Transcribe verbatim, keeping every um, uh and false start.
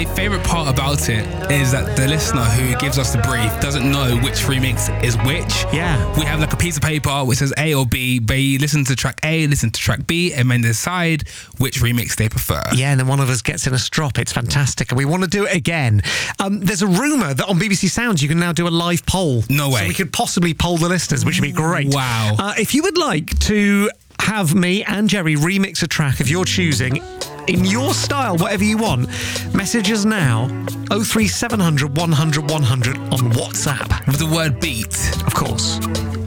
my favourite part about it is that the listener who gives us the brief doesn't know which remix is which. Yeah. We have like a piece of paper which says A or B. They listen to track A, listen to track B, and then decide which remix they prefer. Yeah, and then one of us gets in a strop. It's fantastic, and we want to do it again. Um, there's a rumour that on B B C Sounds you can now do a live poll. No way. So we could possibly poll the listeners, which would be great. Wow. Uh, if you would like to have me and Jerry remix a track of your choosing in your style, whatever you want, message us now, oh three seven hundred one hundred one hundred on WhatsApp. With the word beat. Of course.